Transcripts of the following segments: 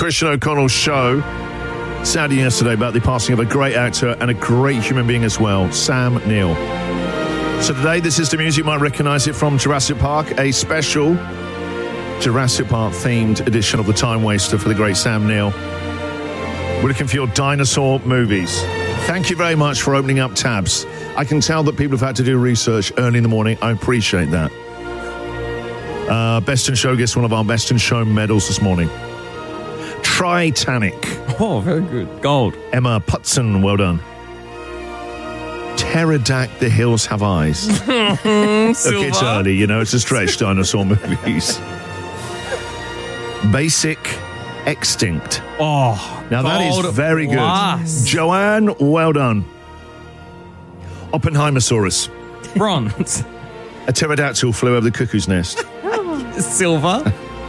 Christian O'Connell Show. Sadly yesterday about the passing of a great actor and a great human being as well, Sam Neill. So today, this is the music you might recognise it from Jurassic Park, a special Jurassic Park themed edition of The Time Waster for the great Sam Neill. We're looking for your dinosaur movies. Thank you very much for opening up tabs. I can tell that people have had to do research early in the morning. I appreciate that. Best in Show gets one of our Best in Show medals this morning. Tritanic. Oh, very good. Gold. Emma Putson, well done. Pterodact, The Hills Have Eyes. Look, it's early, you know, it's a stretch, dinosaur movies. Basic Extinct. Oh, now that is very good. Glass. Joanne, well done. Oppenheimersaurus. Bronze. A pterodactyl flew over the cuckoo's nest. Silver.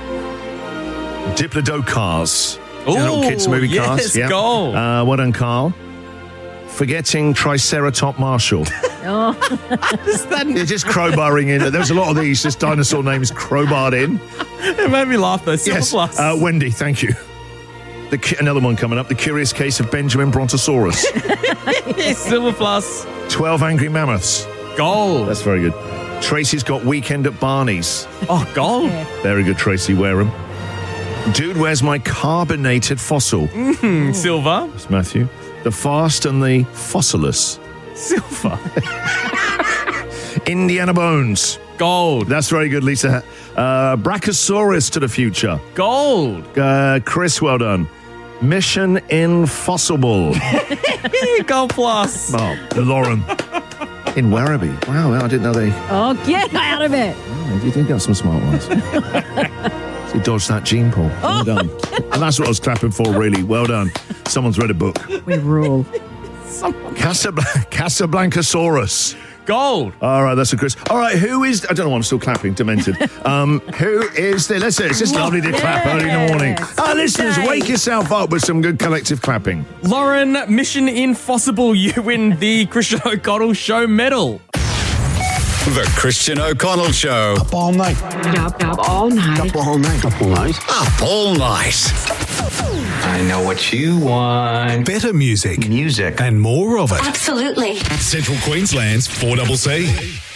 Diplodocus. Ooh, little kids movie cars. yes, Yeah. gold. Well done, Carl. Forgetting Triceratop Marshall. They're just crowbarring in. There's a lot of these, just dinosaur names crowbarred in. It made me laugh though. Silver Yes. plus. Wendy, thank you. Another one coming up. The Curious Case of Benjamin Brontosaurus. Silver plus. 12 Angry Mammoths. Gold. That's very good. Tracy's got Weekend at Barney's. Oh, gold. Very good, Tracy Wareham. Dude, where's my carbonated fossil? Silver. That's Matthew. The Fast and the Fossilus. Silver. Indiana Bones. Gold. That's very good, Lisa. Brachiosaurus to the Future. Gold. Chris, well done. Mission Impossible. Gold plus. Oh, Lauren. In Werribee. Wow, I didn't know they... Oh, get out of it. Oh, you did get some smart ones. So you dodged that gene pool. Well done. And that's what I was clapping for, really. Well done. Someone's read a book. We rule. Casablancasaurus. Gold. All right, that's a Chris. All right, who is... I don't know why I'm still clapping, demented. Who is the... Let's say it's just lovely to clap early in the morning. Our listeners, wake yourself up with some good collective clapping. Lauren, Mission Impossible, you win the Christian O'Connell Show medal. The Christian O'Connell Show. Up all night. Up all night. Up all night. Up all night. Up all night. I know what you want. Better music. Music. And more of it. Absolutely. Central Queensland's 4CC.